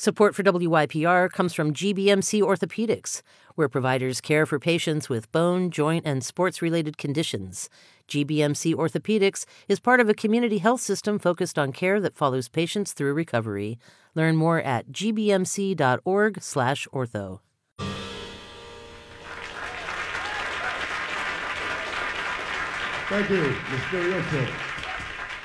Support for WYPR comes from GBMC Orthopedics, where providers care for patients with bone, joint, and sports-related conditions. GBMC Orthopedics is part of a community health system focused on care that follows patients through recovery. Learn more at gbmc.org/ortho. Thank you, Mysterioso.